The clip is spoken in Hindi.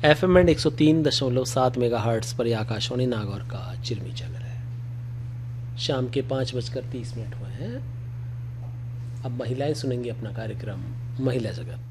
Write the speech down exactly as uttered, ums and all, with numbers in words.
एफ एम एंड एक सौ तीन दशमलव सात मेगा हर्ट्स पर यह आकाशवाणी नागौर का चिरमी चैनल है। शाम के पाँच बजकर तीस मिनट हुए हैं। अब महिलाएं सुनेंगी अपना कार्यक्रम महिला जगत।